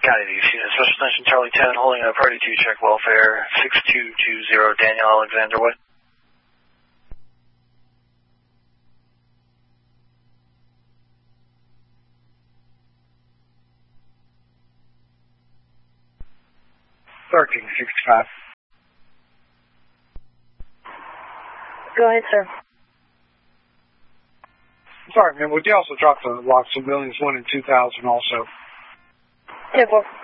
Got it, East Unit. Special Attention Charlie 10, holding a priority 2 check welfare, 6220 Daniel Alexander Way. King 65. Go ahead, sir. Sorry, man, would you also drop the lots of millions 1 and 2000 also? 10-4.